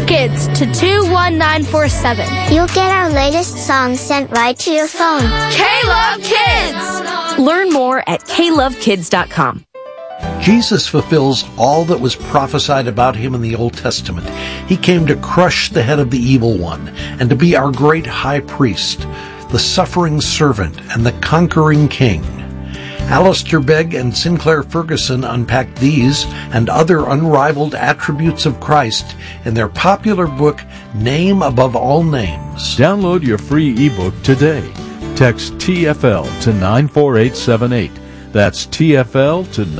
Kids to 21947. You'll get our latest songs sent right to your phone. K-Love Kids! Learn more at klovekids.com. Jesus fulfills all that was prophesied about him in the Old Testament. He came to crush the head of the evil one and to be our great high priest, the suffering servant and the conquering king. Alistair Begg and Sinclair Ferguson unpack these and other unrivaled attributes of Christ in their popular book, Name Above All Names. Download your free ebook today. Text TFL to 94878. That's TFL to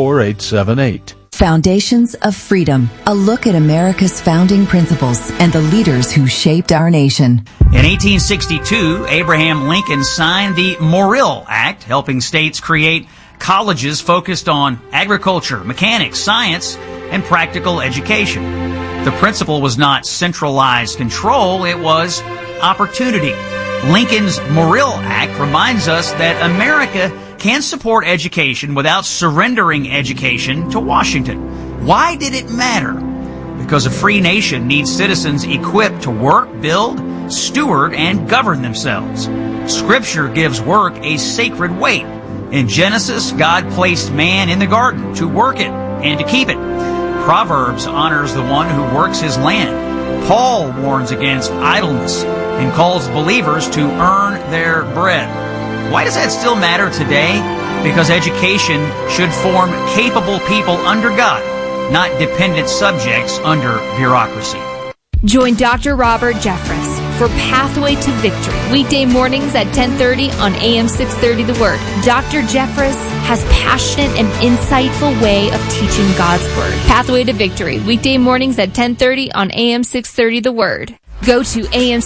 94878. Foundations of Freedom, a look at America's founding principles and the leaders who shaped our nation. In 1862, Abraham Lincoln signed the Morrill Act, helping states create colleges focused on agriculture, mechanics, science, and practical education. The principle was not centralized control, it was opportunity. Lincoln's Morrill Act reminds us that America can support education without surrendering education to Washington. Why did it matter? Because a free nation needs citizens equipped to work, build, steward, and govern themselves. Scripture gives work a sacred weight. In Genesis, God placed man in the garden to work it and to keep it. Proverbs honors the one who works his land. Paul warns against idleness and calls believers to earn their bread. Why does that still matter today? Because education should form capable people under God, not dependent subjects under bureaucracy. Join Dr. Robert Jeffress for Pathway to Victory, weekday mornings at 10:30 on AM 630 The Word. Dr. Jeffress has passionate and insightful way of teaching God's Word. Pathway to Victory, weekday mornings at 10:30 on AM 630 The Word. Go to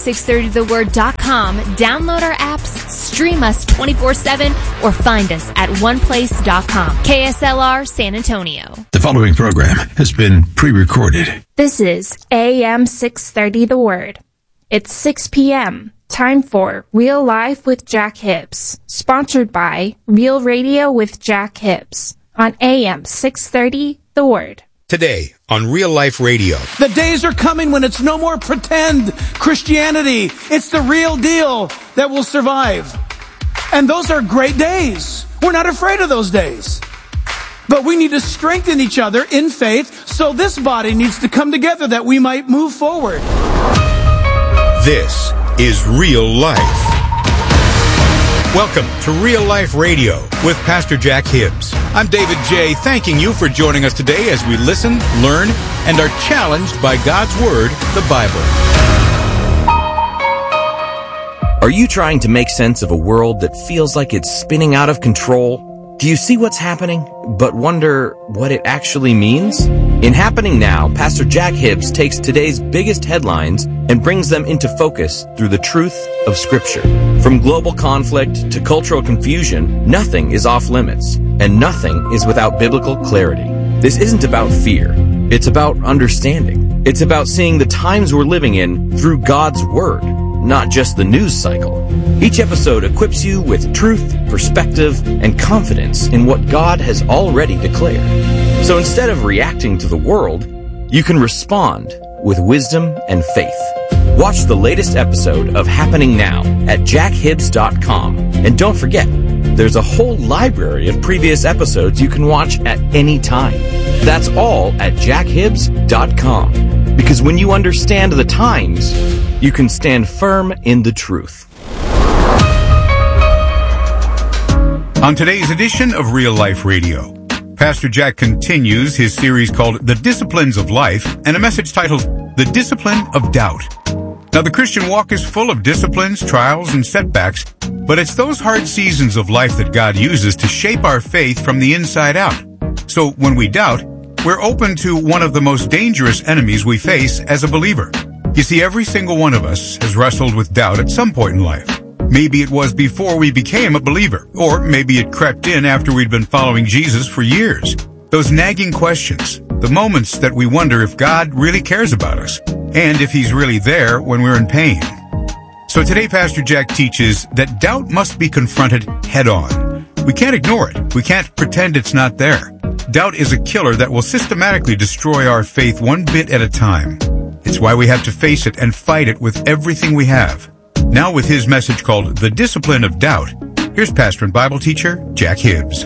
am630theword.com, download our apps, stream us 24/7, or find us at oneplace.com. KSLR San Antonio. The following program has been pre-recorded. This is AM 630 The Word. It's 6 p.m. Time for Real Life with Jack Hibbs, sponsored by Real Radio with Jack Hibbs on AM 630 The Word. Today on Real Life Radio. The days are coming when it's no more pretend Christianity. It's the real deal that will survive. And those are great days. We're not afraid of those days. But we need to strengthen each other in faith, so this body needs to come together that we might move forward. This is Real Life. Welcome to Real Life Radio with Pastor Jack Hibbs. I'm David J., thanking you for joining us today as we listen, learn, and are challenged by God's Word, the Bible. Are you trying to make sense of a world that feels like it's spinning out of control? Do you see what's happening, but wonder what it actually means? In Happening Now, Pastor Jack Hibbs takes today's biggest headlines and brings them into focus through the truth of Scripture. From global conflict to cultural confusion, nothing is off limits, and nothing is without biblical clarity. This isn't about fear. It's about understanding. It's about seeing the times we're living in through God's Word, not just the news cycle. Each episode equips you with truth, perspective, and confidence in what God has already declared. So instead of reacting to the world, you can respond with wisdom and faith. Watch the latest episode of Happening Now at jackhibbs.com. And don't forget, there's a whole library of previous episodes you can watch at any time. That's all at jackhibbs.com. Because when you understand the times, you can stand firm in the truth. On today's edition of Real Life Radio, Pastor Jack continues his series called The Disciplines of Life and a message titled The Discipline of Doubt. Now, the Christian walk is full of disciplines, trials, and setbacks, but it's those hard seasons of life that God uses to shape our faith from the inside out. So when we doubt, we're open to one of the most dangerous enemies we face as a believer. You see, every single one of us has wrestled with doubt at some point in life. Maybe it was before we became a believer, or maybe it crept in after we'd been following Jesus for years. Those nagging questions, the moments that we wonder if God really cares about us, and if He's really there when we're in pain. So today, Pastor Jack teaches that doubt must be confronted head-on. We can't ignore it. We can't pretend it's not there. Doubt is a killer that will systematically destroy our faith one bit at a time. It's That's why we have to face it and fight it with everything we have. Now with his message called The Discipline of Doubt, here's pastor and Bible teacher Jack Hibbs.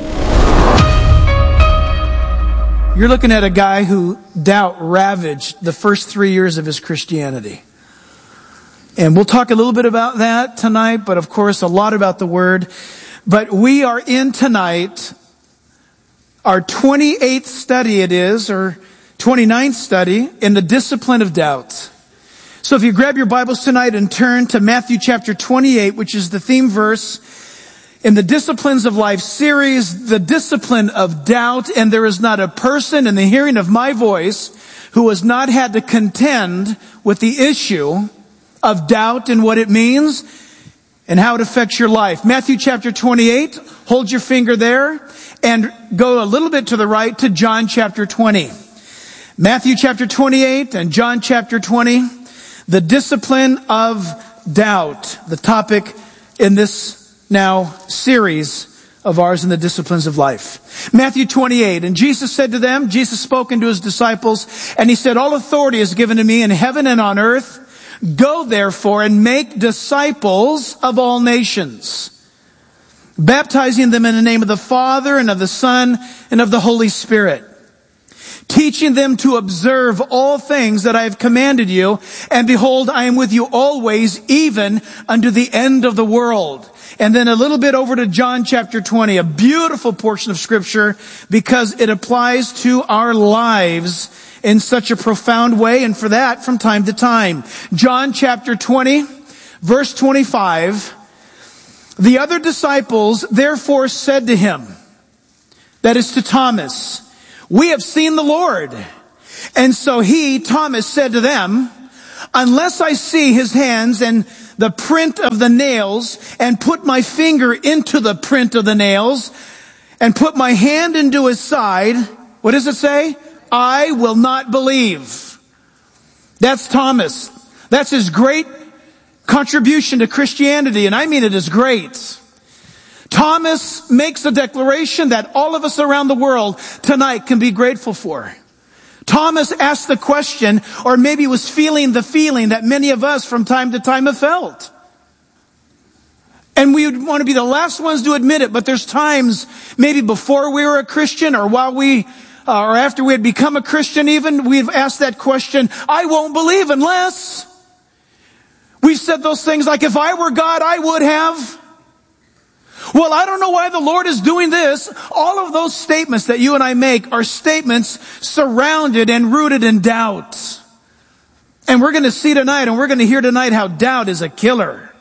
You're looking at a guy who doubt ravaged the first 3 years of his Christianity. And we'll talk a little bit about that tonight, but of course a lot about the Word. But we are in tonight our 28th study it is, or 29th study in the discipline of doubt. So if you grab your Bibles tonight and turn to Matthew chapter 28, which is the theme verse in the Disciplines of Life series, the discipline of doubt. And there is not a person in the hearing of my voice who has not had to contend with the issue of doubt and what it means and how it affects your life. Matthew chapter 28, hold your finger there and go a little bit to the right to John chapter 20. Matthew chapter 28 and John chapter 20, the discipline of doubt, the topic in this now series of ours in the disciplines of life. Matthew 28, and Jesus said to them, Jesus spoke unto his disciples, and he said, all authority is given to me in heaven and on earth. Go therefore and make disciples of all nations, baptizing them in the name of the Father and of the Son and of the Holy Spirit, teaching them to observe all things that I have commanded you. And behold, I am with you always, even unto the end of the world. And then a little bit over to John chapter 20, a beautiful portion of Scripture because it applies to our lives in such a profound way, and for that, from time to time. John chapter 20, verse 25, the other disciples therefore said to him, that is to Thomas, we have seen the Lord. And so Thomas said to them, unless I see his hands and the print of the nails, and put my finger into the print of the nails, and put my hand into his side, what does it say? I will not believe. That's Thomas. That's his great contribution to Christianity, and I mean it is great. Thomas makes a declaration that all of us around the world tonight can be grateful for. Thomas asked the question, or maybe was feeling the feeling that many of us from time to time have felt. And we would want to be the last ones to admit it, but there's times, maybe before we were a Christian or while we, or after we had become a Christian even, we've asked that question, I won't believe unless. We've said those things like, if I were God, I would have. Well, I don't know why the Lord is doing this. All of those statements that you and I make are statements surrounded and rooted in doubt. And we're going to see tonight, and we're going to hear tonight how doubt is a killer.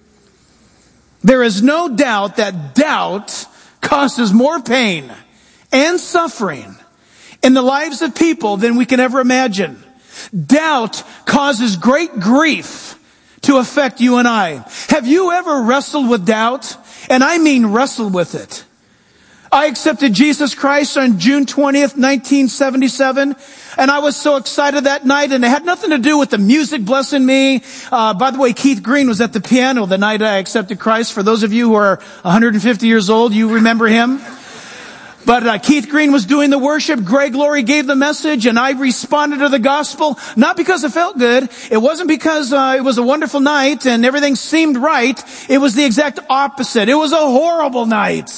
There is no doubt that doubt causes more pain and suffering in the lives of people than we can ever imagine. Doubt causes great grief to affect you and I. Have you ever wrestled with doubt? And I mean wrestled with it. I accepted Jesus Christ on June 20th, 1977. And I was so excited that night, and it had nothing to do with the music blessing me. By the way, Keith Green was at the piano the night I accepted Christ. For those of you who are 150 years old, you remember him. But Keith Green was doing the worship. Greg Laurie gave the message, and I responded to the gospel, not because it felt good. It wasn't because it was a wonderful night and everything seemed right. It was the exact opposite. It was a horrible night.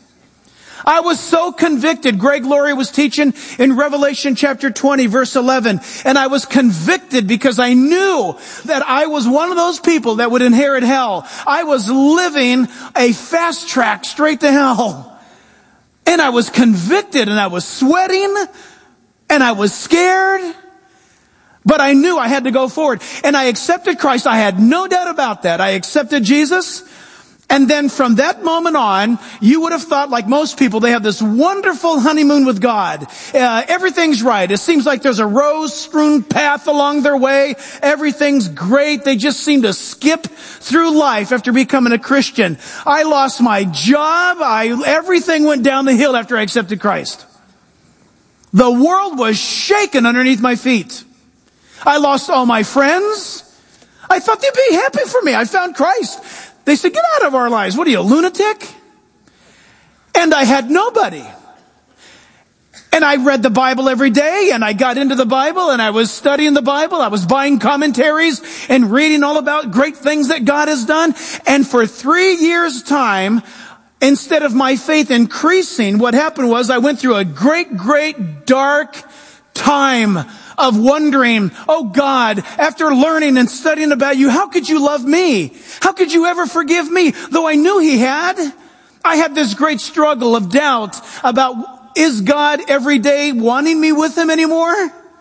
I was so convicted. Greg Laurie was teaching in Revelation chapter 20, verse 11. And I was convicted because I knew that I was one of those people that would inherit hell. I was living a fast track straight to hell. And I was convicted, and I was sweating, and I was scared, but I knew I had to go forward. And I accepted Christ. I had no doubt about that. I accepted Jesus. And then from that moment on, you would have thought, like most people, they have this wonderful honeymoon with God. Everything's right. It seems like there's a rose-strewn path along their way. Everything's great. They just seem to skip through life after becoming a Christian. I lost my job. Everything went down the hill after I accepted Christ. The world was shaken underneath my feet. I lost all my friends. I thought they'd be happy for me. I found Christ. They said, get out of our lives. What are you, a lunatic? And I had nobody. And I read the Bible every day, and I got into the Bible, and I was studying the Bible. I was buying commentaries and reading all about great things that God has done. And for 3 years' time, instead of my faith increasing, what happened was I went through a great dark time of wondering, oh God, after learning and studying about you, how could you love me? How could you ever forgive me? Though I knew he had, I had this great struggle of doubt about, is God every day wanting me with him anymore?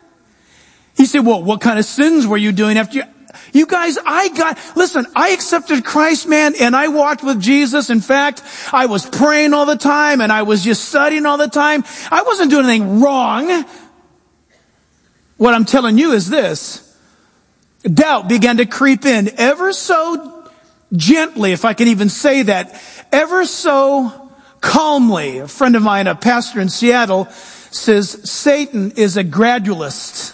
He said, well, what kind of sins were you doing after you guys, I accepted Christ, man, and I walked with Jesus. In fact, I was praying all the time, and I was just studying all the time. I wasn't doing anything wrong. What I'm telling you is this. Doubt began to creep in ever so gently, if I can even say that, ever so calmly. A friend of mine, a pastor in Seattle, says Satan is a gradualist.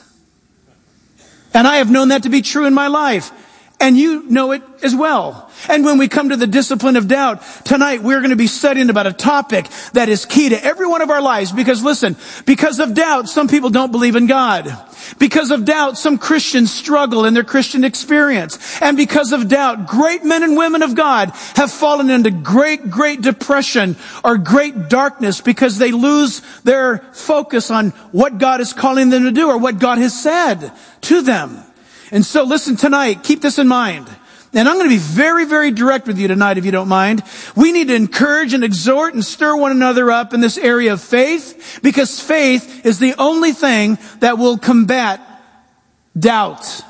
And I have known that to be true in my life. And you know it as well. And when we come to the discipline of doubt, tonight we're going to be studying about a topic that is key to every one of our lives. Because listen, because of doubt, some people don't believe in God. Because of doubt, some Christians struggle in their Christian experience. And because of doubt, great men and women of God have fallen into great depression or great darkness because they lose their focus on what God is calling them to do or what God has said to them. And so listen tonight, keep this in mind. And I'm going to be very direct with you tonight, if you don't mind. We need to encourage and exhort and stir one another up in this area of faith, because faith is the only thing that will combat doubt.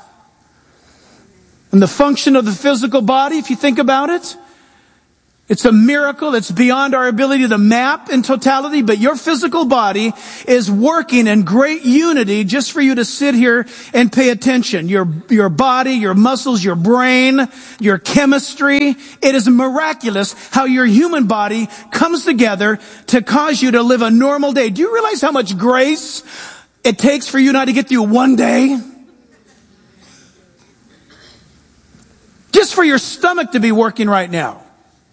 And the function of the physical body, if you think about it, it's a miracle. It's beyond our ability to map in totality, but your physical body is working in great unity just for you to sit here and pay attention. Your body, your muscles, your brain, your chemistry. It is miraculous how your human body comes together to cause you to live a normal day. Do you realize how much grace it takes for you not to get through one day? Just for your stomach to be working right now.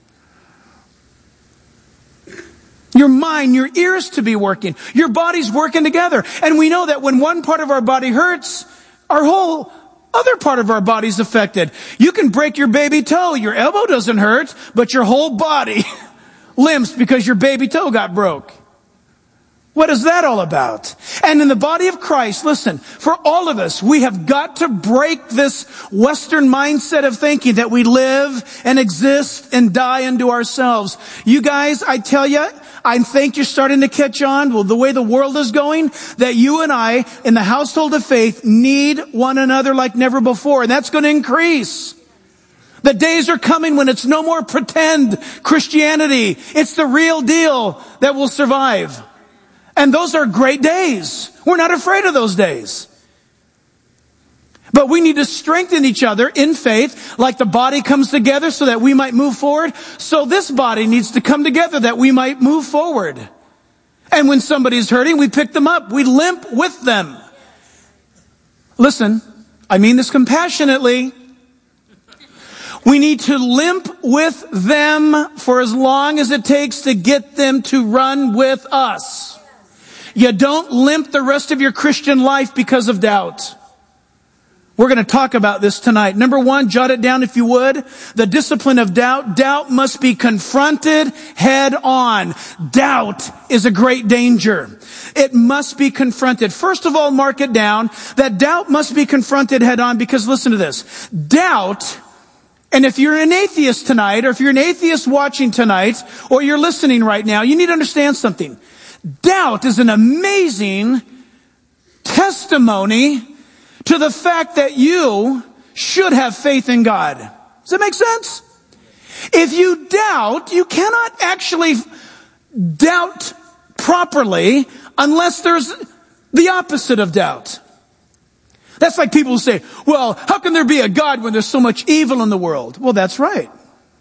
Your mind, your ears to be working. Your body's working together. And we know that when one part of our body hurts, our whole other part of our body's affected. You can break your baby toe. Your elbow doesn't hurt, but your whole body limps because your baby toe got broke. What is that all about? And in the body of Christ, listen, for all of us, we have got to break this Western mindset of thinking that we live and exist and die unto ourselves. You guys, I tell you, I think you're starting to catch on, well, the way the world is going, that you and I, in the household of faith, need one another like never before. And that's going to increase. The days are coming when it's no more pretend Christianity. It's the real deal that will survive. And those are great days. We're not afraid of those days. But we need to strengthen each other in faith, like the body comes together so that we might move forward. So this body needs to come together that we might move forward. And when somebody's hurting, we pick them up. We limp with them. Listen, I mean this compassionately. We need to limp with them for as long as it takes to get them to run with us. You don't limp the rest of your Christian life because of doubt. We're going to talk about this tonight. Number one, jot it down if you would. The discipline of doubt. Doubt must be confronted head on. Doubt is a great danger. It must be confronted. First of all, mark it down that doubt must be confronted head on, because listen to this. Doubt, and if you're an atheist tonight, or if you're an atheist watching tonight, or you're listening right now, you need to understand something. Doubt is an amazing testimony to the fact that you should have faith in God. Does that make sense? If you doubt, you cannot actually doubt properly unless there's the opposite of doubt. That's like people who say, well, how can there be a God when there's so much evil in the world? Well, that's right.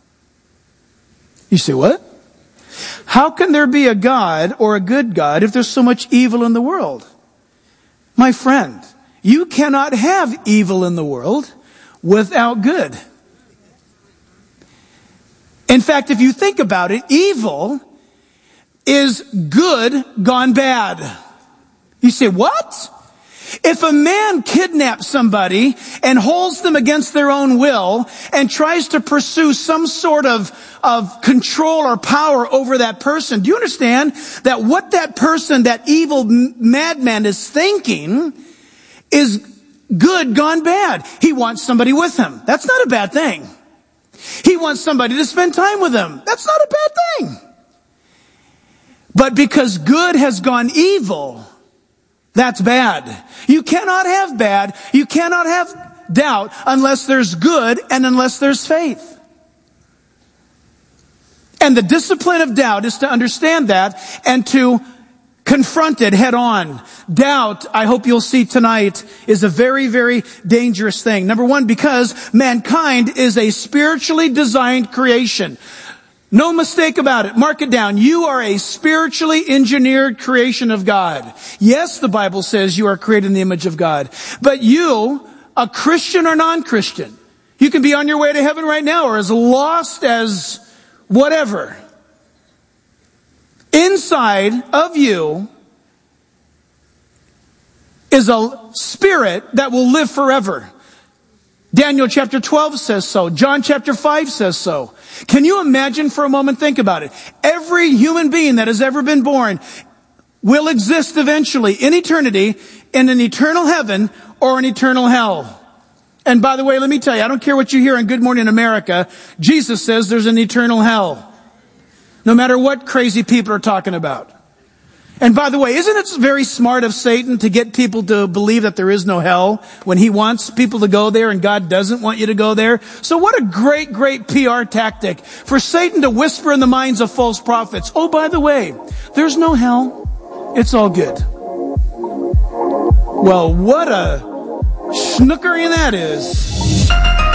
You say, what? How can there be a God or a good God if there's so much evil in the world? My friend, you cannot have evil in the world without good. In fact, if you think about it, evil is good gone bad. You say, what? If a man kidnaps somebody and holds them against their own will and tries to pursue some sort of control or power over that person, do you understand that what that person, that evil madman is thinking is good gone bad? He wants somebody with him. That's not a bad thing. He wants somebody to spend time with him. That's not a bad thing. But because good has gone evil, that's bad. You cannot have bad. You cannot have doubt unless there's good and unless there's faith. And the discipline of doubt is to understand that and to confront it head on. Doubt, I hope you'll see tonight, is a very, very dangerous thing. Number one, because mankind is a spiritually designed creation. No mistake about it. Mark it down. You are a spiritually engineered creation of God. Yes, the Bible says you are created in the image of God. But you, a Christian or non-Christian, you can be on your way to heaven right now or as lost as whatever. Inside of you is a spirit that will live forever. Daniel chapter 12 says so. John chapter 5 says so. Can you imagine for a moment? Think about it. Every human being that has ever been born will exist eventually in eternity in an eternal heaven or an eternal hell. And by the way, let me tell you, I don't care what you hear on Good Morning America. Jesus says there's an eternal hell. No matter what crazy people are talking about. And by the way, isn't it very smart of Satan to get people to believe that there is no hell when he wants people to go there and God doesn't want you to go there? So what a great, great PR tactic for Satan to whisper in the minds of false prophets. Oh, by the way, there's no hell. It's all good. Well, what a snookery that is.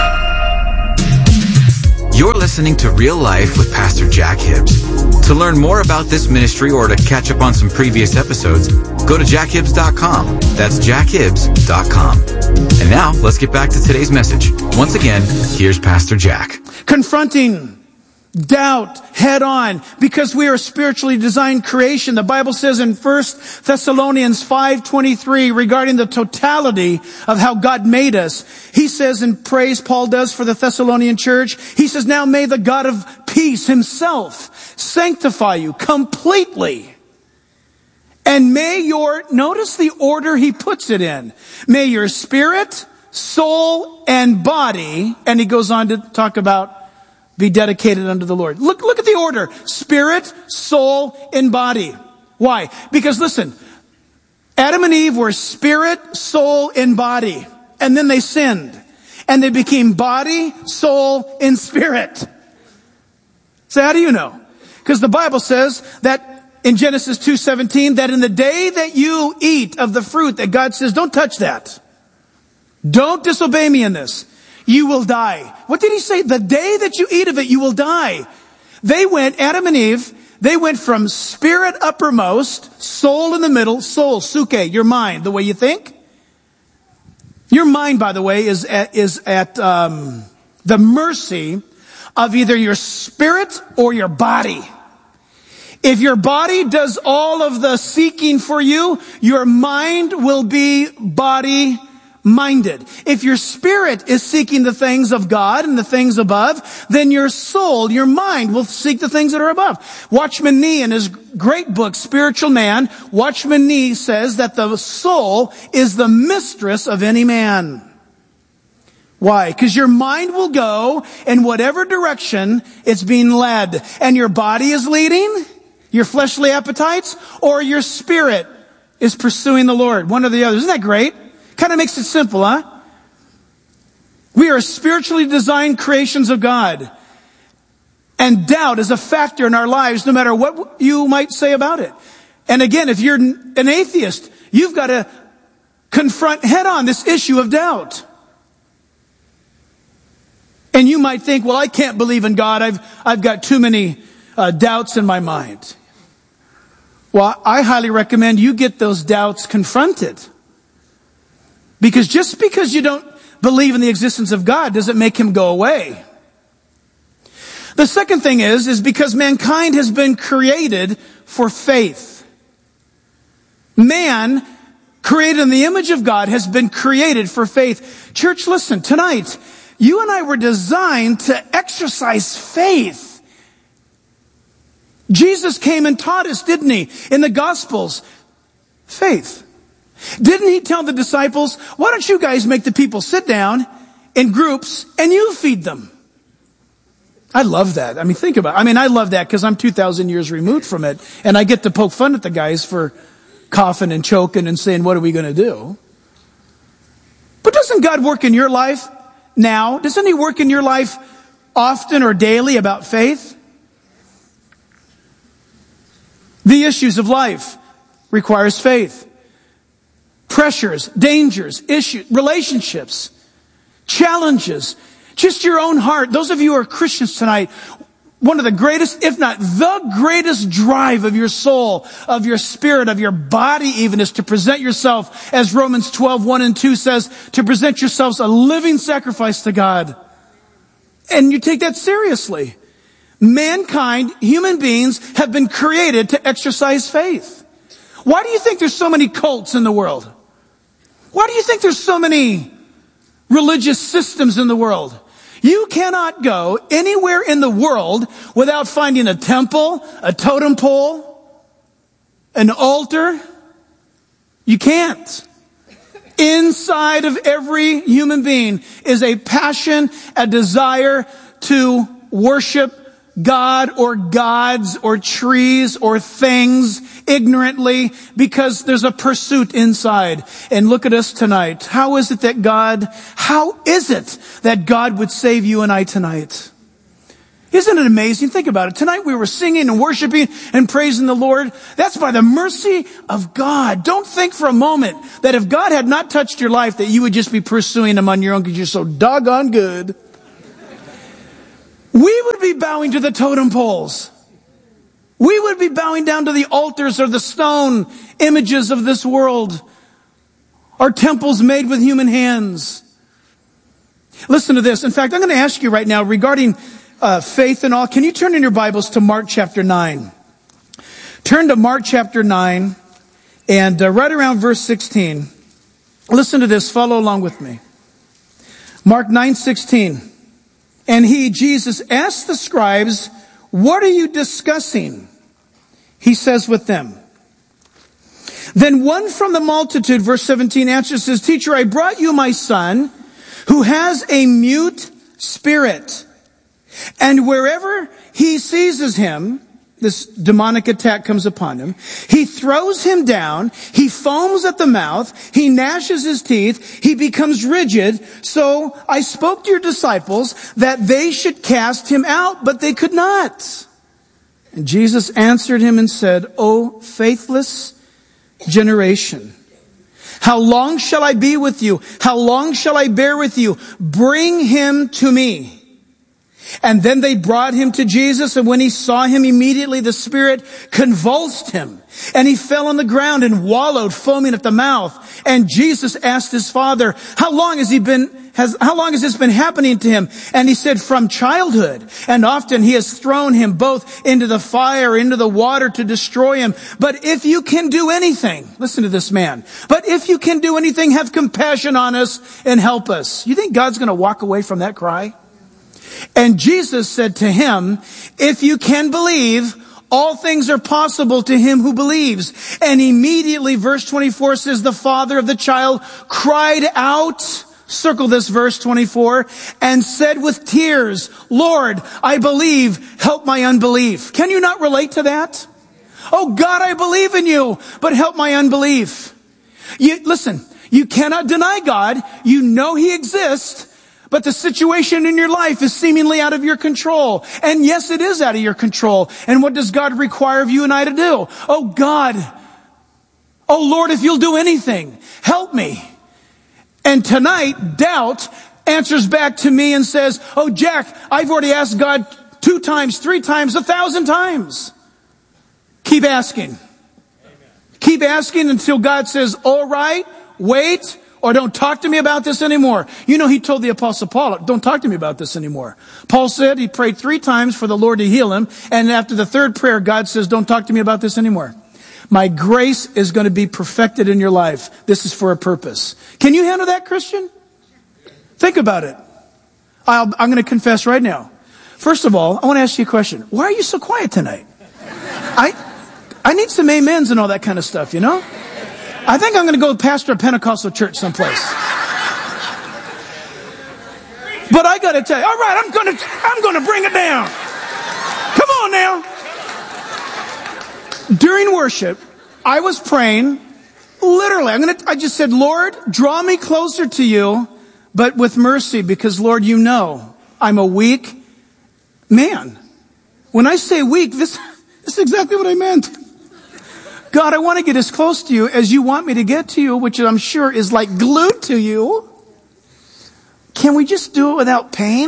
You're listening to Real Life with Pastor Jack Hibbs. To learn more about this ministry or to catch up on some previous episodes, go to jackhibbs.com. That's jackhibbs.com. And now, let's get back to today's message. Once again, here's Pastor Jack. Confronting doubt head on because we are a spiritually designed creation. The Bible says in 1 Thessalonians 5:23 regarding the totality of how God made us. He says in praise, Paul does for the Thessalonian church, he says, now may the God of peace himself sanctify you completely. And may notice the order he puts it in. May your spirit, soul, and body, and he goes on to talk about be dedicated unto the Lord. Look at the order. Spirit, soul, and body. Why? Because listen, Adam and Eve were spirit, soul, and body. And then they sinned. And they became body, soul, and spirit. So how do you know? Because the Bible says that in Genesis 2:17, that in the day that you eat of the fruit that God says, don't touch that. Don't disobey me in this. You will die. What did he say? The day that you eat of it, you will die. Adam and Eve, they went from spirit uppermost, soul in the middle, soul, suke, your mind, the way you think. Your mind, by the way, is at the mercy of either your spirit or your body. If your body does all of the seeking for you, your mind will be body-minded. If your spirit is seeking the things of God and the things above, then your soul, your mind will seek the things that are above. Watchman Nee, in his great book, Spiritual Man, Watchman Nee says that the soul is the mistress of any man. Why? Because your mind will go in whatever direction it's being led. And your body is leading, your fleshly appetites, or your spirit is pursuing the Lord. One or the other. Isn't that great? Kind of makes it simple, huh? We are spiritually designed creations of God. And doubt is a factor in our lives no matter what you might say about it. And again, if you're an atheist, you've got to confront head on this issue of doubt. And you might think, well, I can't believe in God. I've got too many doubts in my mind. Well, I highly recommend you get those doubts confronted. Because just because you don't believe in the existence of God doesn't make him go away. The second thing is because mankind has been created for faith. Man created in the image of God, has been created for faith. Church, listen, tonight, you and I were designed to exercise faith. Jesus came and taught us, didn't he, in the Gospels? Faith. Didn't he tell the disciples, why don't you guys make the people sit down in groups and you feed them? I love that. I mean, think about it. I love that because I'm 2,000 years removed from it. And I get to poke fun at the guys for coughing and choking and saying, what are we going to do? But doesn't God work in your life now? Doesn't he work in your life often or daily about faith? The issues of life requires faith. Pressures, dangers, issues, relationships, challenges, just your own heart. Those of you who are Christians tonight, one of the greatest, if not the greatest drive of your soul, of your spirit, of your body even, is to present yourself, as Romans 12:1 and 2 says, to present yourselves a living sacrifice to God. And you take that seriously. Mankind, human beings, have been created to exercise faith. Why do you think there's so many cults in the world? Why do you think there's so many religious systems in the world? You cannot go anywhere in the world without finding a temple, a totem pole, an altar. You can't. Inside of every human being is a passion, a desire to worship God or gods or trees or things ignorantly because there's a pursuit inside. And look at us tonight. How is it that God would save you and I tonight? Isn't it amazing? Think about it. Tonight we were singing and worshiping and praising the Lord. That's by the mercy of God. Don't think for a moment that if God had not touched your life that you would just be pursuing Him on your own because you're so doggone good. We would be bowing to the totem poles. We would be bowing down to the altars or the stone images of this world. Our temples made with human hands. Listen to this. In fact, I'm going to ask you right now regarding faith and all. Can you turn in your Bibles to Mark chapter 9? Turn to Mark chapter 9 and right around verse 16. Listen to this. Follow along with me. Mark 9:16. And he, Jesus, asked the scribes, what are you discussing? He says with them. Then one from the multitude, verse 17, answers, says, Teacher, I brought you my son who has a mute spirit. And wherever he seizes him, this demonic attack comes upon him, he throws him down, he foams at the mouth, he gnashes his teeth, he becomes rigid. So I spoke to your disciples that they should cast him out, but they could not. And Jesus answered him and said, O faithless generation, how long shall I be with you? How long shall I bear with you? Bring him to me. And then they brought him to Jesus, and when he saw him, immediately the spirit convulsed him, and he fell on the ground and wallowed, foaming at the mouth. And Jesus asked his father, how long has this been happening to him? And he said, from childhood. And often he has thrown him both into the fire, into the water to destroy him. But if you can do anything, listen to this man, but if you can do anything, have compassion on us and help us. You think God's going to walk away from that cry? And Jesus said to him, if you can believe, all things are possible to him who believes. And immediately, verse 24 says, the father of the child cried out, circle this verse 24, and said with tears, Lord, I believe, help my unbelief. Can you not relate to that? Oh God, I believe in you, but help my unbelief. Listen, you cannot deny God. You know he exists. But the situation in your life is seemingly out of your control. And yes, it is out of your control. And what does God require of you and I to do? Oh God, oh Lord, if you'll do anything, help me. And tonight, doubt answers back to me and says, oh Jack, I've already asked God 2 times, 3 times, 1,000 times. Keep asking. Amen. Keep asking until God says, all right, wait. Or don't talk to me about this anymore. You know, he told the Apostle Paul, don't talk to me about this anymore. Paul said he prayed 3 times for the Lord to heal him. And after the 3rd prayer, God says, don't talk to me about this anymore. My grace is going to be perfected in your life. This is for a purpose. Can you handle that, Christian? Think about it. I'm going to confess right now. First of all, I want to ask you a question. Why are you so quiet tonight? I need some amens and all that kind of stuff, you know? I think I'm going to go pastor a Pentecostal church someplace. But I got to tell you, all right, I'm going to bring it down. Come on now. During worship, I was praying, literally, I just said, Lord, draw me closer to you, but with mercy, because Lord, you know, I'm a weak man. When I say weak, this is exactly what I meant. God, I want to get as close to you as you want me to get to you, which I'm sure is like glued to you. Can we just do it without pain?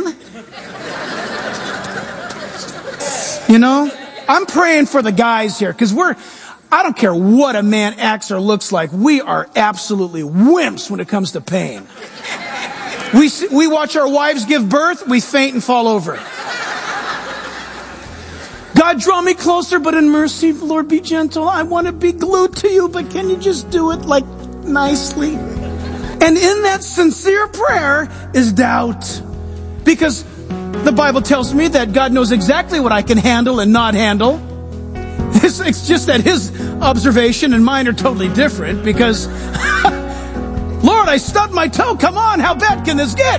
You know, I'm praying for the guys here because I don't care what a man acts or looks like. We are absolutely wimps when it comes to pain. We watch our wives give birth, we faint and fall over. God, draw me closer, but in mercy, Lord, be gentle. I want to be glued to you, but can you just do it like nicely? And in that sincere prayer is doubt. Because the Bible tells me that God knows exactly what I can handle and not handle. It's just that his observation and mine are totally different because, Lord, I stubbed my toe. Come on, how bad can this get?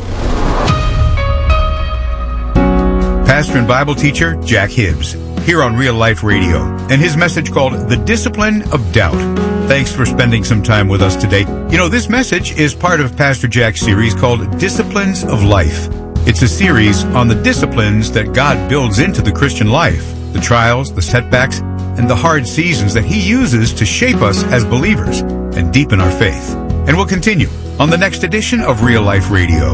Pastor and Bible teacher Jack Hibbs, here on Real Life Radio, and his message called The Discipline of Doubt. Thanks for spending some time with us today. You know, this message is part of Pastor Jack's series called Disciplines of Life. It's a series on the disciplines that God builds into the Christian life, the trials, the setbacks, and the hard seasons that he uses to shape us as believers and deepen our faith. And we'll continue on the next edition of Real Life Radio.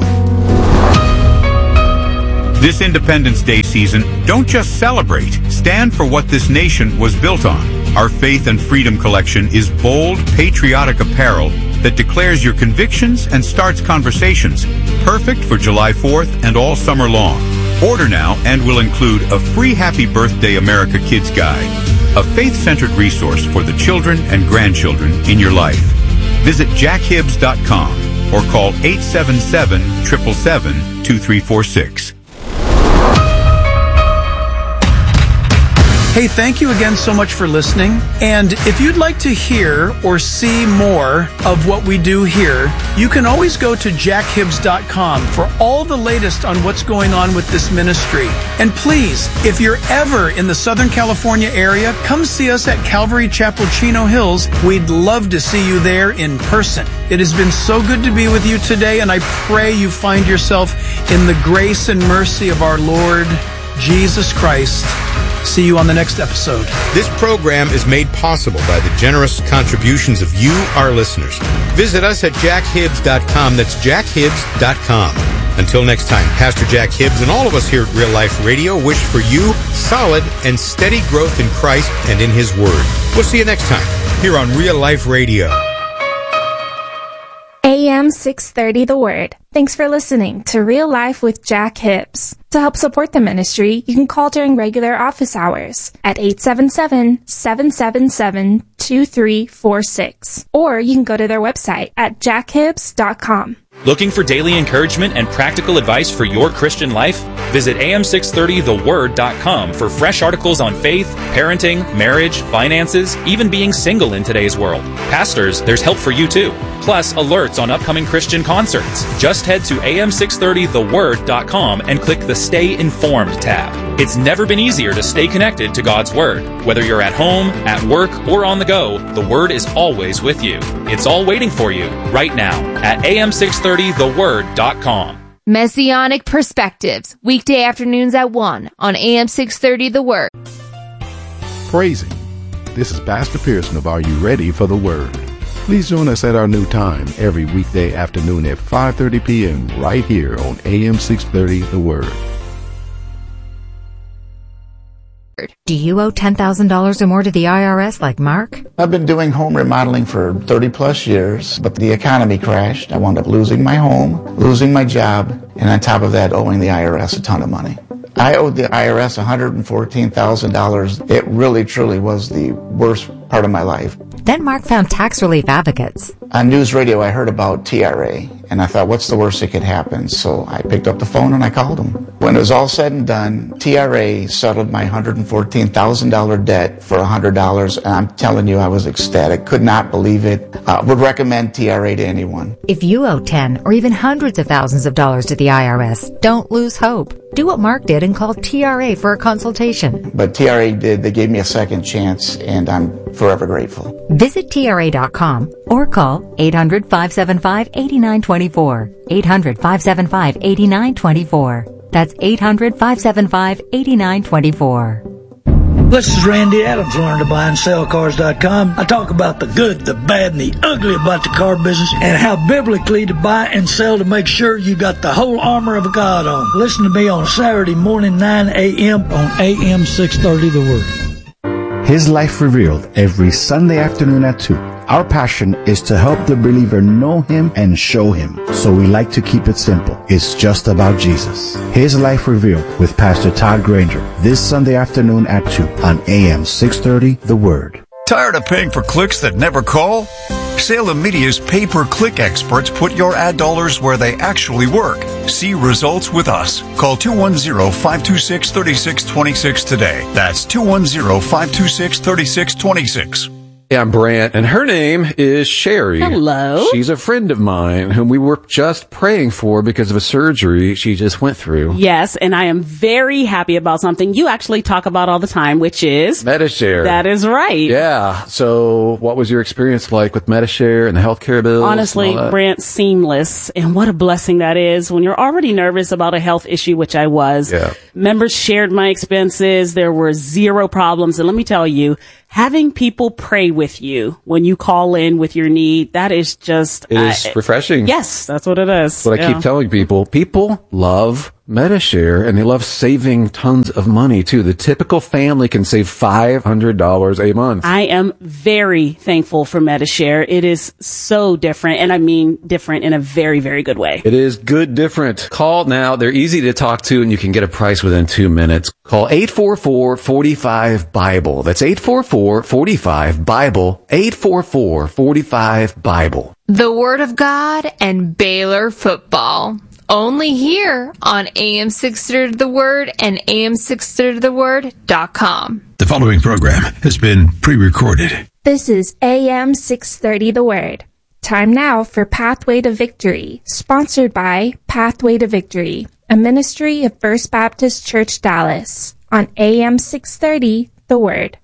This Independence Day season, don't just celebrate. Stand for what this nation was built on. Our Faith and Freedom collection is bold, patriotic apparel that declares your convictions and starts conversations. Perfect for July 4th and all summer long. Order now and will include a free Happy Birthday America Kids Guide, a faith-centered resource for the children and grandchildren in your life. Visit jackhibbs.com or call 877-777-2346. Hey, thank you again so much for listening. And if you'd like to hear or see more of what we do here, you can always go to jackhibbs.com for all the latest on what's going on with this ministry. And please, if you're ever in the Southern California area, come see us at Calvary Chapel, Chino Hills. We'd love to see you there in person. It has been so good to be with you today, and I pray you find yourself in the grace and mercy of our Lord Jesus Christ. See you on the next episode. This program is made possible by the generous contributions of you, our listeners. Visit us at jackhibbs.com. That's jackhibbs.com. Until next time, Pastor Jack Hibbs and all of us here at Real Life Radio wish for you solid and steady growth in Christ and in His Word. We'll see you next time here on Real Life Radio. AM 630 The Word. Thanks for listening to Real Life with Jack Hibbs. To help support the ministry, you can call during regular office hours at 877-777-2346. Or you can go to their website at jackhibbs.com. Looking for daily encouragement and practical advice for your Christian life? Visit am630theword.com for fresh articles on faith, parenting, marriage, finances, even being single in today's world. Pastors, there's help for you too. Plus, alerts on upcoming Christian concerts. Just head to am630theword.com and click the Stay Informed tab. It's never been easier to stay connected to God's Word. Whether you're at home, at work, or on the go, the Word is always with you. It's all waiting for you right now at am630theword.com. Messianic Perspectives, weekday afternoons at 1 on AM 630 The Word. Praising. This is Pastor Pearson of Are You Ready for the Word? Please join us at our new time every weekday afternoon at 5:30 p.m. right here on AM 630 The Word. Do you owe $10,000 or more to the IRS like Mark? I've been doing home remodeling for 30 plus years, but the economy crashed. I wound up losing my home, losing my job, and on top of that, owing the IRS a ton of money. I owed the IRS $114,000. It really, truly was the worst part of my life. Then Mark found Tax Relief Advocates. On news radio, I heard about TRA, and I thought, what's the worst that could happen? So I picked up the phone and I called them. When it was all said and done, TRA settled my $114,000 debt for $100, and I'm telling you, I was ecstatic. Could not believe it. Would recommend TRA to anyone. If you owe 10 or even hundreds of thousands of dollars to the IRS, don't lose hope. Do what Mark did and call TRA for a consultation. But TRA did. They gave me a second chance, and I'm forever grateful. Visit TRA.com or call 800-575-8924. 800-575-8924. That's 800-575-8924. This is Randy Adams, learntobuyandsellcars.com. I talk about the good, the bad, and the ugly about the car business and how biblically to buy and sell to make sure you got the whole armor of God on. Listen to me on Saturday morning, 9 a.m. on AM 630 The Word. His Life Revealed every Sunday afternoon at 2. Our passion is to help the believer know Him and show Him. So we like to keep it simple. It's just about Jesus. His Life Revealed with Pastor Todd Granger this Sunday afternoon at 2 on AM 630 The Word. Tired of paying for clicks that never call? Salem Media's pay-per-click experts put your ad dollars where they actually work. See results with us. Call 210-526-3626 today. That's 210-526-3626. I'm Brant, and her name is Sherry. Hello. She's a friend of mine whom we were just praying for because of a surgery she just went through. Yes, and I am very happy about something you actually talk about all the time, which is Medi-Share. That is right. Yeah. So what was your experience like with Medi-Share and the healthcare bills? Honestly, Brant, seamless. And what a blessing that is when you're already nervous about a health issue, which I was. Yeah. Members shared my expenses. There were zero problems. And let me tell you, having people pray with you when you call in with your need, that is just... It is refreshing. Yes, that's what it is. What I keep telling people love Medi-Share, and they love saving tons of money, too. The typical family can save $500 a month. I am very thankful for Medi-Share. It is so different, and I mean different in a very, very good way. It is good different. Call now. They're easy to talk to, and you can get a price within 2 minutes. Call 844-45-BIBLE. That's 844-45-BIBLE. 844-45-BIBLE. The Word of God and Baylor football. Only here on AM 630 The Word and AM630TheWord.com. The following program has been pre-recorded. This is AM 630 The Word. Time now for Pathway to Victory, sponsored by Pathway to Victory, a ministry of First Baptist Church Dallas, on AM 630 The Word.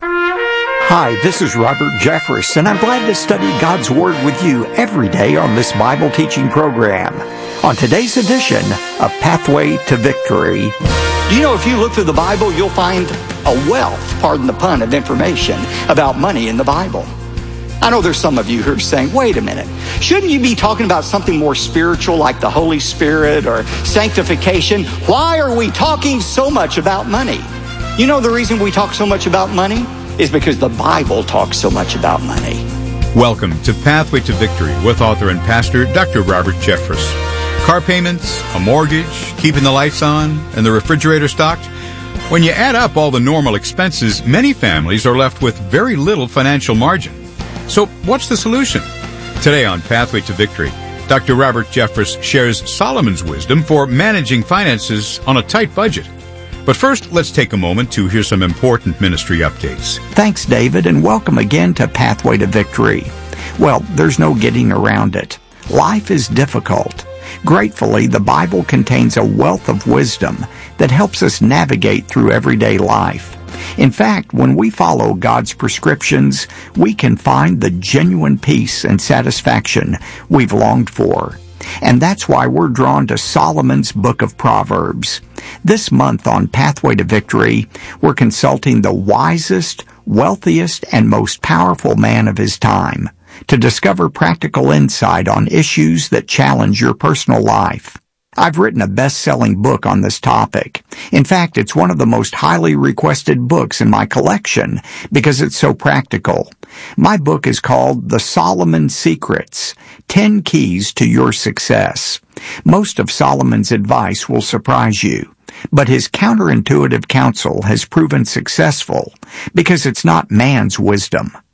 Hi, this is Robert Jeffress, and I'm glad to study God's Word with you every day on this Bible teaching program. On today's edition of Pathway to Victory. Do you know if you look through the Bible, you'll find a wealth, pardon the pun, of information about money in the Bible. I know there's some of you who are saying, wait a minute, shouldn't you be talking about something more spiritual like the Holy Spirit or sanctification? Why are we talking so much about money? You know the reason we talk so much about money is because the Bible talks so much about money. Welcome to Pathway to Victory with author and pastor Dr. Robert Jeffress. Car payments, a mortgage, keeping the lights on, and the refrigerator stocked. When you add up all the normal expenses, many families are left with very little financial margin. So what's the solution? Today on Pathway to Victory, Dr. Robert Jeffress shares Solomon's wisdom for managing finances on a tight budget. But first, let's take a moment to hear some important ministry updates. Thanks, David, and welcome again to Pathway to Victory. Well, there's no getting around it. Life is difficult. Gratefully, the Bible contains a wealth of wisdom that helps us navigate through everyday life. In fact, when we follow God's prescriptions, we can find the genuine peace and satisfaction we've longed for. And that's why we're drawn to Solomon's Book of Proverbs. This month on Pathway to Victory, we're consulting the wisest, wealthiest, and most powerful man of his time to discover practical insight on issues that challenge your personal life. I've written a best-selling book on this topic. In fact, it's one of the most highly requested books in my collection because it's so practical. My book is called The Solomon Secrets, 10 Keys to Your Success. Most of Solomon's advice will surprise you, but his counterintuitive counsel has proven successful because it's not man's wisdom,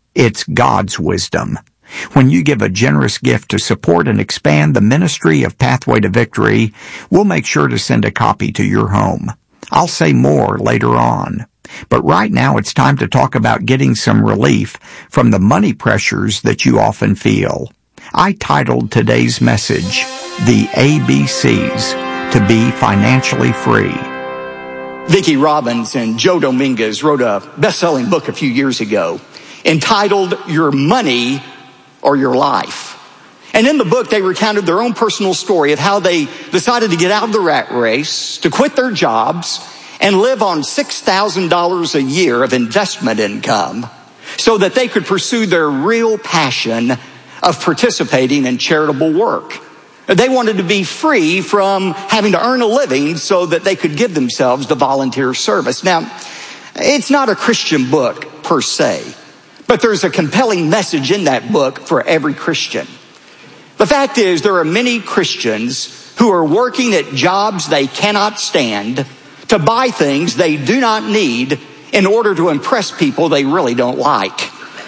It's God's wisdom. When you give a generous gift to support and expand the ministry of Pathway to Victory, we'll make sure to send a copy to your home. I'll say more later on. But right now it's time to talk about getting some relief from the money pressures that you often feel. I titled today's message, The ABCs to Be Financially Free. Vicki Robbins and Joe Dominguez wrote a best-selling book a few years ago entitled Your Money or Your Life. And in the book, they recounted their own personal story of how they decided to get out of the rat race, to quit their jobs, and live on $6,000 a year of investment income so that they could pursue their real passion of participating in charitable work. They wanted to be free from having to earn a living so that they could give themselves to volunteer service. Now, it's not a Christian book per se, but there's a compelling message in that book for every Christian. The fact is, there are many Christians who are working at jobs they cannot stand to buy things they do not need in order to impress people they really don't like.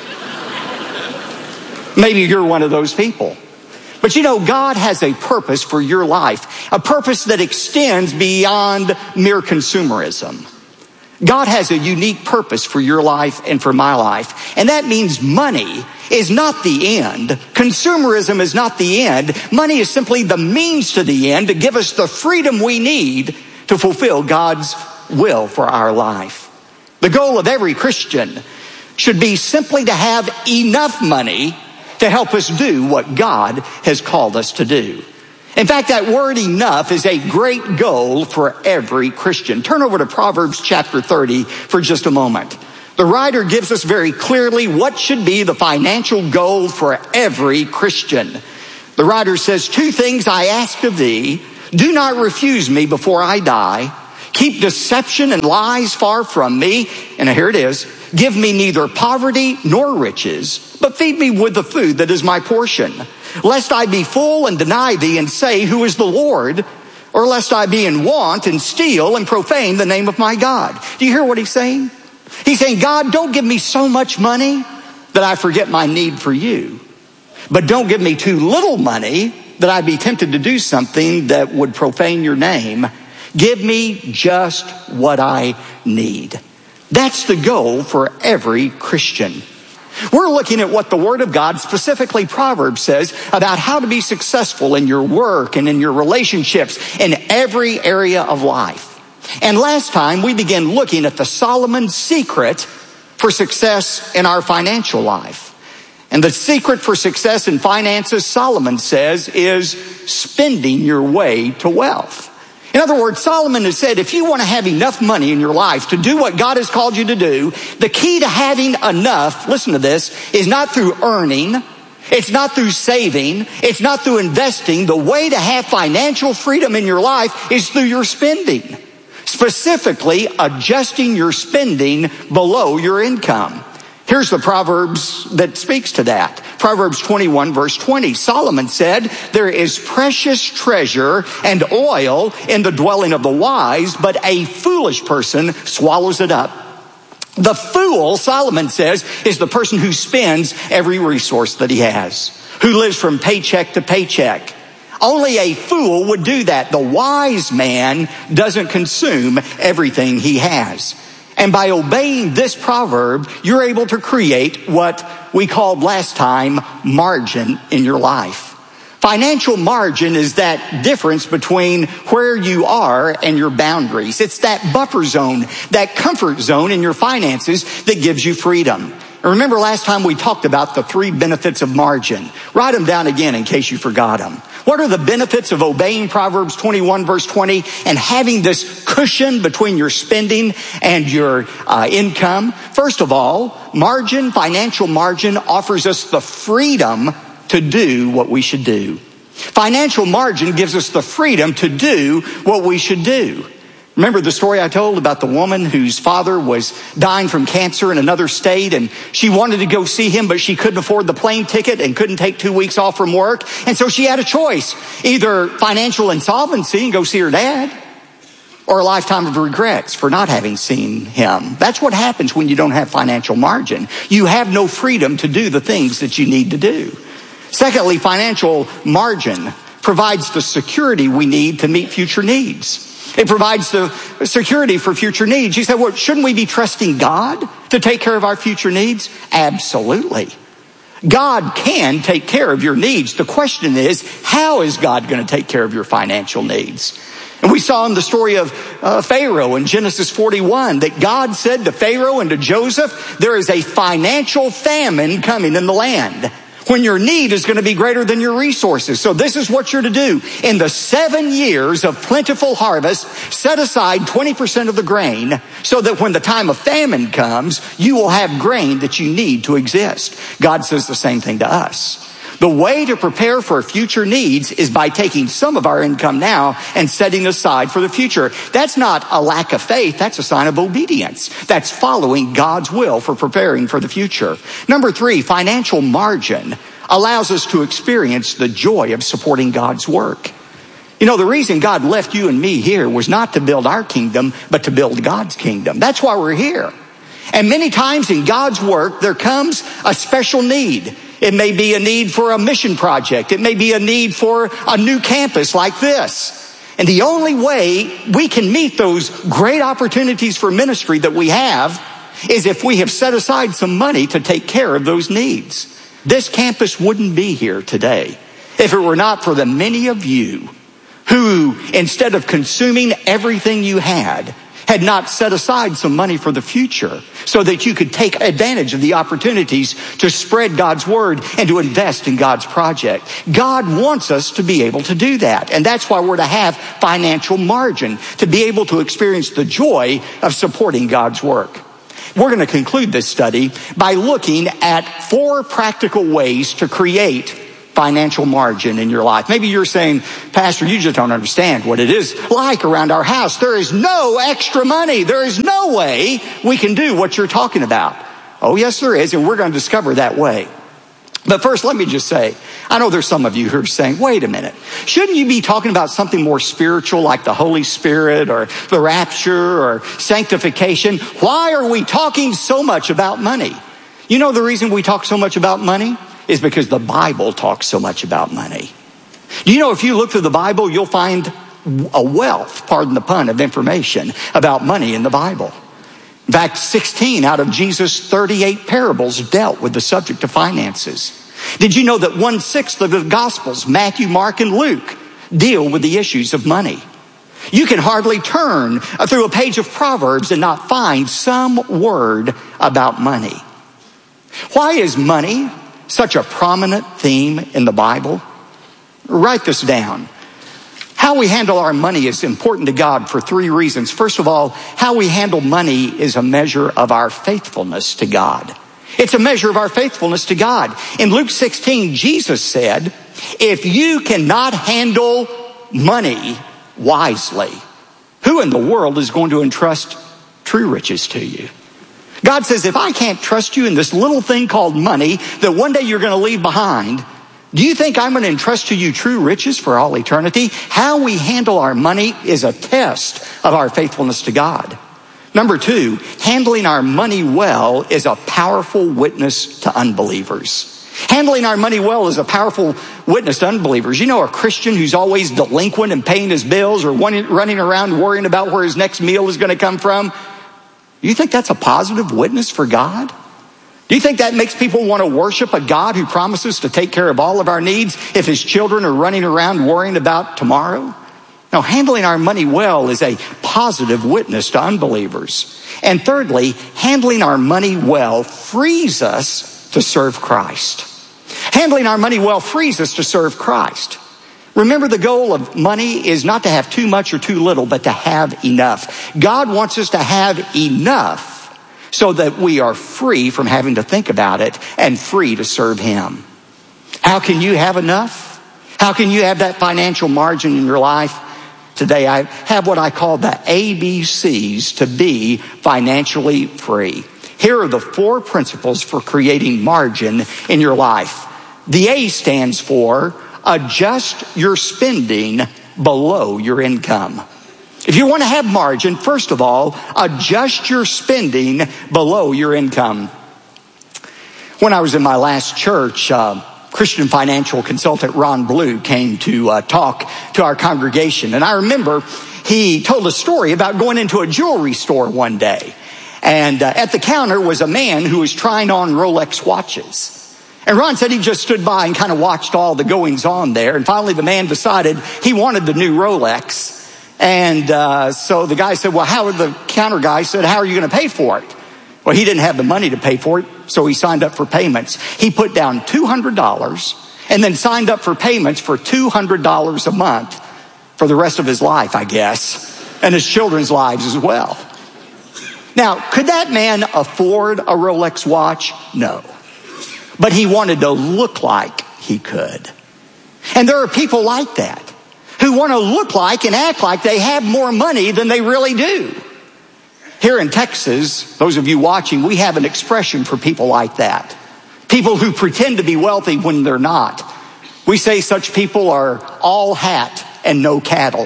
Maybe you're one of those people. But you know, God has a purpose for your life, a purpose that extends beyond mere consumerism. God has a unique purpose for your life and for my life. And that means money is not the end. Consumerism is not the end. Money is simply the means to the end to give us the freedom we need to fulfill God's will for our life. The goal of every Christian should be simply to have enough money to help us do what God has called us to do. In fact, that word enough is a great goal for every Christian. Turn over to Proverbs chapter 30 for just a moment. The writer gives us very clearly what should be the financial goal for every Christian. The writer says, 2 things I ask of thee. Do not refuse me before I die. Keep deception and lies far from me. And here it is. Give me neither poverty nor riches, but feed me with the food that is my portion. Lest I be full and deny thee and say, who is the Lord? Or lest I be in want and steal and profane the name of my God. Do you hear what he's saying? He's saying, God, don't give me so much money that I forget my need for you. But don't give me too little money that I'd be tempted to do something that would profane your name. Give me just what I need. That's the goal for every Christian. We're looking at what the Word of God, specifically Proverbs, says about how to be successful in your work and in your relationships in every area of life. And last time we began looking at the Solomon secret for success in our financial life. And the secret for success in finances, Solomon says, is spending your way to wealth. In other words, Solomon has said, if you want to have enough money in your life to do what God has called you to do, the key to having enough, listen to this, is not through earning, it's not through saving, it's not through investing. The way to have financial freedom in your life is through your spending. Specifically, adjusting your spending below your income. Here's the Proverbs that speaks to that. Proverbs 21 verse 20. Solomon said, there is precious treasure and oil in the dwelling of the wise, but a foolish person swallows it up. The fool, Solomon says, is the person who spends every resource that he has, who lives from paycheck to paycheck. Only a fool would do that. The wise man doesn't consume everything he has. And by obeying this proverb, you're able to create what we called last time margin in your life. Financial margin is that difference between where you are and your boundaries. It's that buffer zone, that comfort zone in your finances that gives you freedom. And remember last time we talked about the 3 benefits of margin. Write them down again in case you forgot them. What are the benefits of obeying Proverbs 21 verse 20 and having this cushion between your spending and your income? First of all, margin, financial margin offers us the freedom to do what we should do. Financial margin gives us the freedom to do what we should do. Remember the story I told about the woman whose father was dying from cancer in another state, and she wanted to go see him, but she couldn't afford the plane ticket and couldn't take 2 weeks off from work. And so she had a choice, either financial insolvency and go see her dad, or a lifetime of regrets for not having seen him. That's what happens when you don't have financial margin. You have no freedom to do the things that you need to do. Secondly, financial margin provides the security we need to meet future needs. It provides the security for future needs. You say, well, shouldn't we be trusting God to take care of our future needs? Absolutely. God can take care of your needs. The question is, how is God going to take care of your financial needs? And we saw in the story of Pharaoh in Genesis 41 that God said to Pharaoh and to Joseph, there is a financial famine coming in the land when your need is going to be greater than your resources. So this is what you're to do. In the 7 years of plentiful harvest, set aside 20% of the grain so that when the time of famine comes, you will have grain that you need to exist. God says the same thing to us. The way to prepare for future needs is by taking some of our income now and setting aside for the future. That's not a lack of faith. That's a sign of obedience. That's following God's will for preparing for the future. Number 3, financial margin allows us to experience the joy of supporting God's work. You know, the reason God left you and me here was not to build our kingdom, but to build God's kingdom. That's why we're here. And many times in God's work, there comes a special need. It may be a need for a mission project. It may be a need for a new campus like this. And the only way we can meet those great opportunities for ministry that we have is if we have set aside some money to take care of those needs. This campus wouldn't be here today if it were not for the many of you who, instead of consuming everything you had not set aside some money for the future so that you could take advantage of the opportunities to spread God's word and to invest in God's project. God wants us to be able to do that. And that's why we're to have financial margin, to be able to experience the joy of supporting God's work. We're going to conclude this study by looking at 4 practical ways to create financial margin in your life. Maybe you're saying, Pastor, you just don't understand what it is like around our house. There is no extra money. There is no way we can do what you're talking about. Oh, yes, there is, and we're going to discover that way. But first, let me just say, I know there's some of you who are saying, wait a minute, shouldn't you be talking about something more spiritual like the Holy Spirit or the rapture or sanctification? Why are we talking so much about money? You know the reason we talk so much about money is because the Bible talks so much about money. You know, if you look through the Bible, you'll find a wealth, pardon the pun, of information about money in the Bible. In fact, 16 out of Jesus' 38 parables dealt with the subject of finances. Did you know that 1/6 of the Gospels, Matthew, Mark, and Luke, deal with the issues of money? You can hardly turn through a page of Proverbs and not find some word about money. Why is money such a prominent theme in the Bible? Write this down. How we handle our money is important to God for 3 reasons. First of all, how we handle money is a measure of our faithfulness to God. It's a measure of our faithfulness to God. In Luke 16, Jesus said, if you cannot handle money wisely, who in the world is going to entrust true riches to you? God says, if I can't trust you in this little thing called money that one day you're going to leave behind, do you think I'm going to entrust to you true riches for all eternity? How we handle our money is a test of our faithfulness to God. Number 2, handling our money well is a powerful witness to unbelievers. Handling our money well is a powerful witness to unbelievers. You know, a Christian who's always delinquent and paying his bills or running around worrying about where his next meal is going to come from, do you think that's a positive witness for God? Do you think that makes people want to worship a God who promises to take care of all of our needs if his children are running around worrying about tomorrow? Now, handling our money well is a positive witness to unbelievers. And thirdly, handling our money well frees us to serve Christ. Handling our money well frees us to serve Christ. Remember, the goal of money is not to have too much or too little, but to have enough. God wants us to have enough so that we are free from having to think about it and free to serve him. How can you have enough? How can you have that financial margin in your life? Today, I have what I call the ABCs to be financially free. Here are the 4 principles for creating margin in your life. The A stands for adjust your spending below your income. If you want to have margin, first of all, adjust your spending below your income. When I was in my last church, Christian financial consultant Ron Blue came to talk to our congregation. And I remember he told a story about going into a jewelry store one day. And at the counter was a man who was trying on Rolex watches. And Ron said he just stood by and kind of watched all the goings on there. And finally the man decided he wanted the new Rolex. And so the guy said, well, the counter guy said, how are you going to pay for it? Well, he didn't have the money to pay for it, so he signed up for payments. He put down $200 and then signed up for payments for $200 a month for the rest of his life, I guess, and his children's lives as well. Now, could that man afford a Rolex watch? No. But he wanted to look like he could. And there are people like that who want to look like and act like they have more money than they really do. Here in Texas, those of you watching, we have an expression for people like that. People who pretend to be wealthy when they're not. We say such people are all hat and no cattle.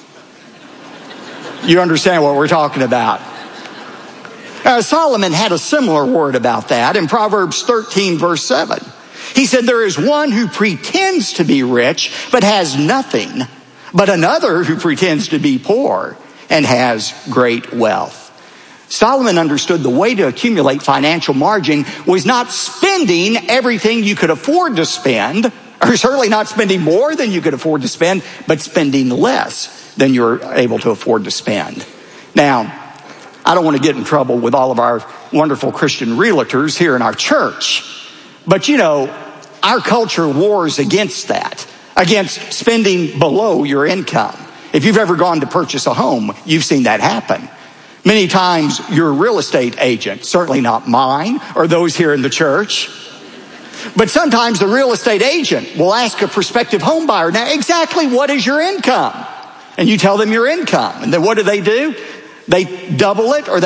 You understand what we're talking about. Solomon had a similar word about that in Proverbs 13, verse 7. He said, there is one who pretends to be rich but has nothing, but another who pretends to be poor and has great wealth. Solomon understood the way to accumulate financial margin was not spending everything you could afford to spend, or certainly not spending more than you could afford to spend, but spending less than you're able to afford to spend. Now, I don't want to get in trouble with all of our wonderful Christian realtors here in our church, but our culture wars against that, against spending below your income. If you've ever gone to purchase a home, you've seen that happen. Many times your real estate agent, certainly not mine or those here in the church, but sometimes the real estate agent will ask a prospective home buyer, now exactly what is your income? And you tell them your income. And then what do? They double it or they